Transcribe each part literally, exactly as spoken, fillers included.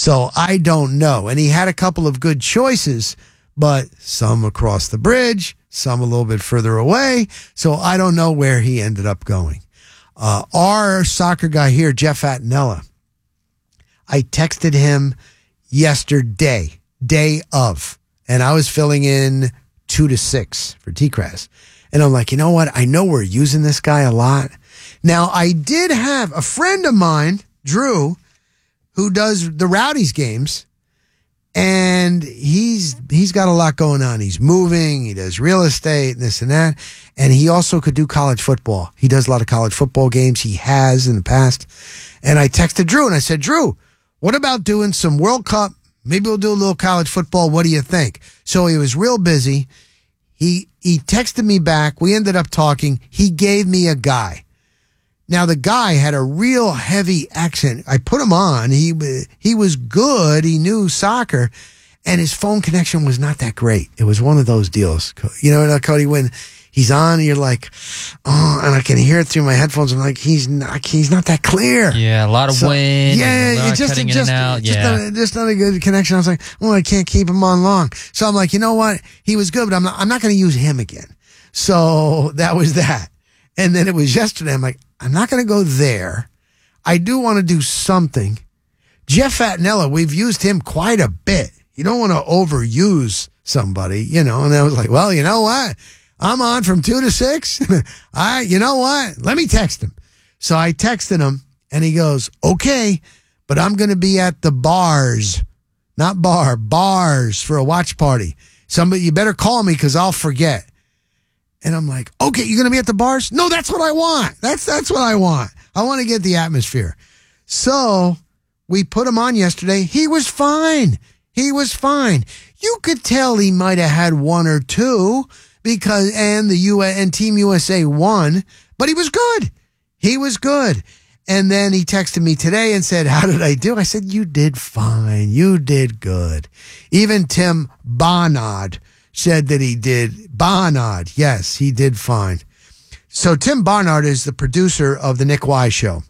So I don't know. And he had a couple of good choices, but some across the bridge, some a little bit further away. So I don't know where he ended up going. Uh, our soccer guy here, Jeff Attinella, I texted him yesterday, day of, and I was filling in two to six for T-Craz. And I'm like, you know what? I know we're using this guy a lot. Now, I did have a friend of mine, Drew, who does the Rowdies games, and he's he's got a lot going on. He's moving, he does real estate, and this and that, and he also could do college football. He does a lot of college football games. He has in the past. And I texted Drew, and I said, Drew, what about doing some World Cup? Maybe we'll do a little college football. What do you think? So he was real busy. He he texted me back. We ended up talking. He gave me a guy. Now, the guy had a real heavy accent. I put him on. He he was good. He knew soccer, and his phone connection was not that great. It was one of those deals. You know, Cody, when he's on, you're like, oh, and I can hear it through my headphones. I'm like, he's not, he's not that clear. Yeah, a lot of so, wind. Yeah, a lot it just, cutting just, in and out. just, yeah. not, just not a good connection. I was like, oh, I can't keep him on long. So I'm like, you know what? He was good, but I'm not, I'm not going to use him again. So that was that. And then it was yesterday. I'm like, I'm not going to go there. I do want to do something. Jeff Attinella, we've used him quite a bit. You don't want to overuse somebody, you know. And I was like, well, you know what? I'm on from two to six. I, you know what? Let me text him. So I texted him, and he goes, okay, but I'm going to be at the bars, not bar, bars for a watch party. Somebody, you better call me because I'll forget. And I'm like, okay, you're going to be at the bars? No, that's what I want. That's that's what I want. I want to get the atmosphere. So we put him on yesterday. He was fine. He was fine. You could tell he might have had one or two because, and the U and Team U S A won, but he was good. He was good. And then he texted me today and said, how did I do? I said, you did fine. You did good. Even Tim Barnard said that he did. Barnard, yes, he did fine. So Tim Barnard is the producer of the Nick Wise Show.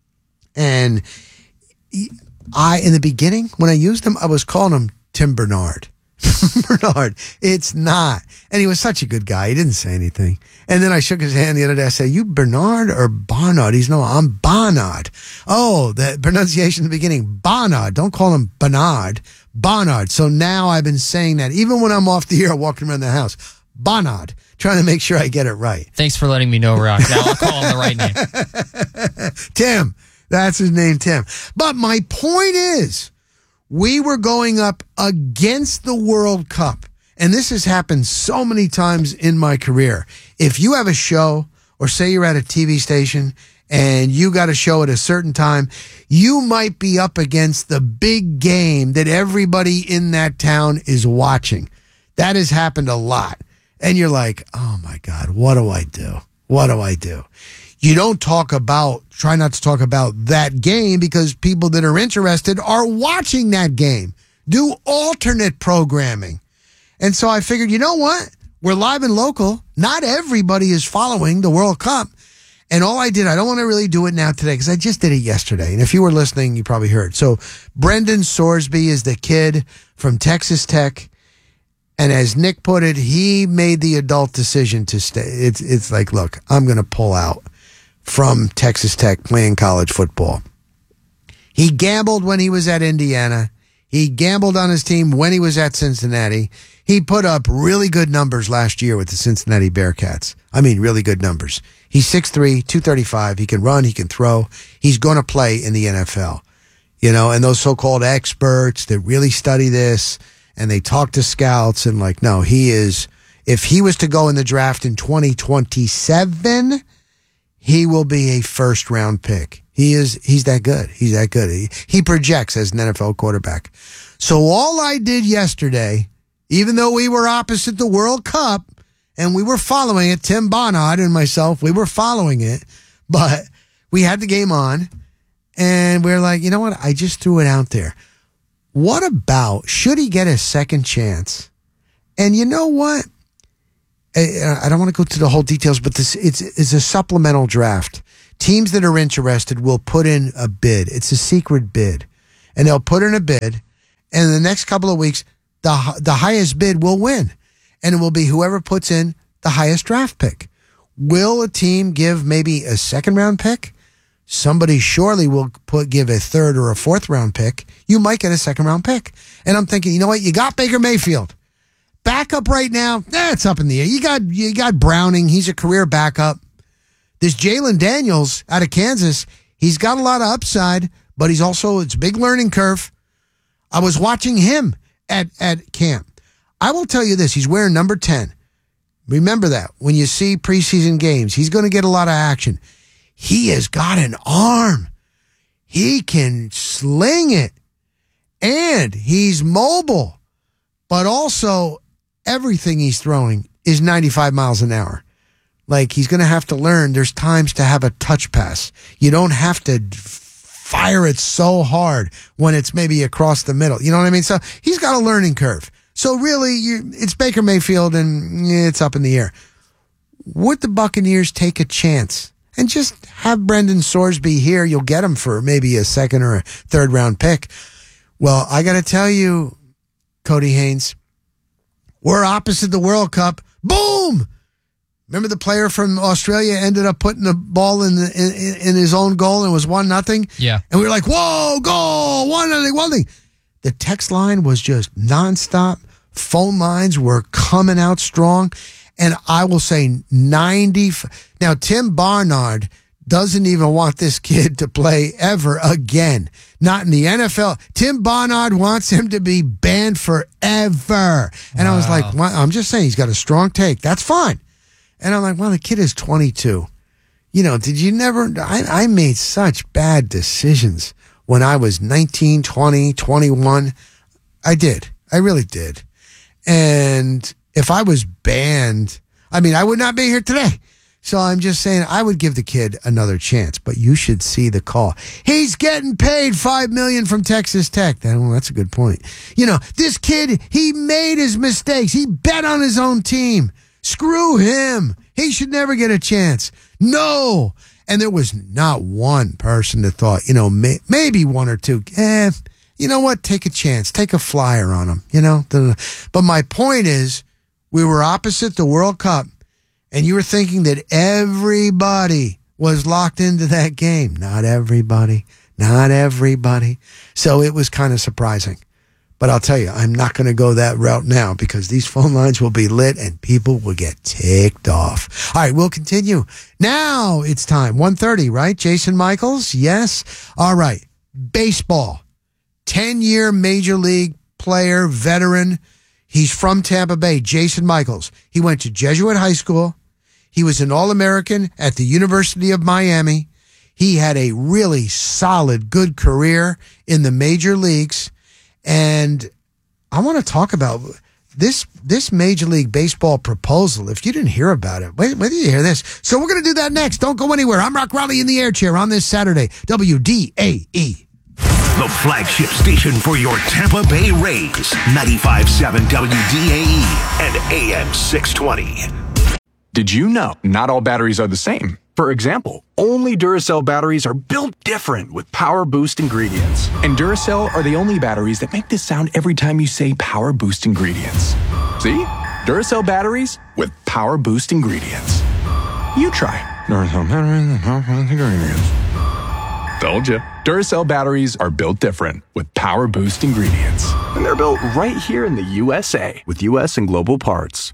And he, I, in the beginning, when I used him, I was calling him Tim Bernard. Bernard, it's not. And he was such a good guy. He didn't say anything. And then I shook his hand the other day. I said, you Bernard or Barnard? He's no, I'm Barnard. Oh, the pronunciation in the beginning, Barnard. Don't call him Bernard. Barnard. So now I've been saying that even when I'm off the air walking around the house. Barnard. Trying to make sure I get it right. Thanks for letting me know, Rock. Now I'll call him the right name. Tim. That's his name, Tim. But my point is, we were going up against the World Cup. And this has happened so many times in my career. If you have a show, or say you're at a T V station and you got a show at a certain time, you might be up against the big game that everybody in that town is watching. That has happened a lot. And you're like, oh my God, what do I do? What do I do? You don't talk about, try not to talk about that game because people that are interested are watching that game. Do alternate programming. And so I figured, you know what? We're live and local. Not everybody is following the World Cup. And all I did, I don't want to really do it now today because I just did it yesterday. And if you were listening, you probably heard. So Brendan Sorsby is the kid from Texas Tech. And as Nick put it, he made the adult decision to stay. It's, it's like, look, I'm going to pull out from Texas Tech playing college football. He gambled when he was at Indiana. He gambled on his team when he was at Cincinnati. He put up really good numbers last year with the Cincinnati Bearcats. I mean, really good numbers. He's six three, two thirty-five. He can run. He can throw. He's going to play in the N F L. You know, and those so-called experts that really study this and they talk to scouts and like, no, he is, if he was to go in the draft in twenty twenty-seven, he will be a first round pick. He is, he's that good. He's that good. He, he projects as an N F L quarterback. So all I did yesterday, even though we were opposite the World Cup and we were following it, Tim Barnard and myself, we were following it, but we had the game on and we we're like, you know what? I just threw it out there. What about, should he get a second chance? And you know what? I don't want to go to the whole details, but this it's it's a supplemental draft. Teams that are interested will put in a bid. It's a secret bid. and they'll put in a bid, and in the next couple of weeks, the the highest bid will win, and it will be whoever puts in the highest draft pick. Will a team give maybe a second round pick? Somebody surely will put give a third or a fourth round pick. You might get a second round pick. And I'm thinking, you know what? You got Baker Mayfield. Backup right now, eh, it's up in the air. You got you got Browning. He's a career backup. This Jalen Daniels out of Kansas, he's got a lot of upside, but he's also, it's a big learning curve. I was watching him at, at camp. I will tell you this, he's wearing number ten. Remember that. When you see preseason games, he's going to get a lot of action. He has got an arm. He can sling it. And he's mobile. But also, everything he's throwing is ninety-five miles an hour. Like, he's going to have to learn there's times to have a touch pass. You don't have to fire it so hard when it's maybe across the middle. You know what I mean? So he's got a learning curve. So really, you, it's Baker Mayfield, and it's up in the air. Would the Buccaneers take a chance and just have Brendan Sorsby here? You'll get him for maybe a second or a third round pick. Well, I got to tell you, Cody Haynes, we're opposite the World Cup. Boom! Remember the player from Australia ended up putting the ball in the in, in his own goal and it was one nothing? Yeah. And we were like, whoa, goal, one nothing, one thing. The text line was just nonstop. Phone lines were coming out strong. And I will say ninety. Now, Tim Barnard doesn't even want this kid to play ever again. Not in the N F L. Tim Barnard wants him to be banned forever. And wow. I was like, well, I'm just saying he's got a strong take. That's fine. And I'm like, well, the kid is twenty-two. You know, did you never, I, I made such bad decisions when I was nineteen, twenty, twenty-one. I did. I really did. And if I was banned, I mean, I would not be here today. So I'm just saying I would give the kid another chance, but you should see the call. He's getting paid five million dollars from Texas Tech. That, well, that's a good point. You know, this kid, he made his mistakes. He bet on his own team. Screw him. He should never get a chance. No. And there was not one person that thought, you know, may, maybe one or two. Eh, you know what? Take a chance. Take a flyer on him, you know. But my point is, we were opposite the World Cup, and you were thinking that everybody was locked into that game. Not everybody. Not everybody. So it was kind of surprising. But I'll tell you, I'm not going to go that route now because these phone lines will be lit and people will get ticked off. All right, we'll continue. Now it's time. one thirty, right? Jason Michaels? Yes. All right. Baseball. ten-year Major League player, veteran. He's from Tampa Bay, Jason Michaels. He went to Jesuit High School. He was an All-American at the University of Miami. He had a really solid, good career in the major leagues. And I want to talk about this this Major League Baseball proposal. If you didn't hear about it, wait, wait till you hear this. So we're going to do that next. Don't go anywhere. I'm Rock Raleigh in the air chair on this Saturday. W D A E. The flagship station for your Tampa Bay Rays. ninety-five point seven W D A E and A M six twenty. Did you know not all batteries are the same? For example, only Duracell batteries are built different with Power Boost ingredients. And Duracell are the only batteries that make this sound every time you say Power Boost ingredients. See? Duracell batteries with Power Boost ingredients. You try. Duracell batteries with Power Boost ingredients. Told you. Duracell batteries are built different with Power Boost ingredients. And they're built right here in the U S A with U S and global parts.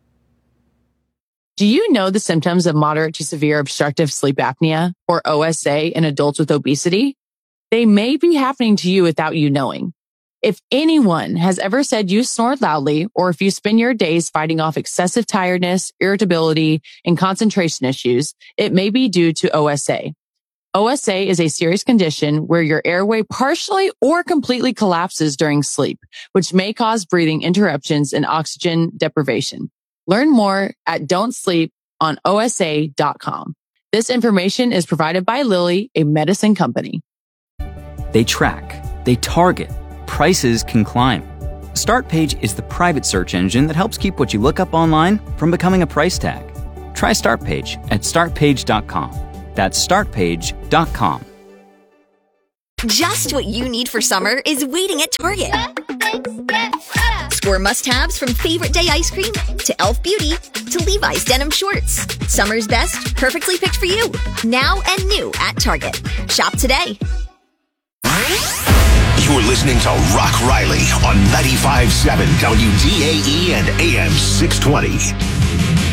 Do you know the symptoms of moderate to severe obstructive sleep apnea, or O S A, in adults with obesity? They may be happening to you without you knowing. If anyone has ever said you snore loudly, or if you spend your days fighting off excessive tiredness, irritability, and concentration issues, it may be due to O S A. O S A is a serious condition where your airway partially or completely collapses during sleep, which may cause breathing interruptions and oxygen deprivation. Learn more at don't sleep on O S A dot com. This information is provided by Lilly, a medicine company. They track, they target, prices can climb. StartPage is the private search engine that helps keep what you look up online from becoming a price tag. Try StartPage at start page dot com. That's start page dot com. Just what you need for summer is waiting at Target. Score must-haves from Favorite Day ice cream to Elf Beauty to Levi's denim shorts. Summer's best, perfectly picked for you. Now and new at Target. Shop today. You're listening to Rock Riley on ninety-five point seven W D A E and A M six twenty.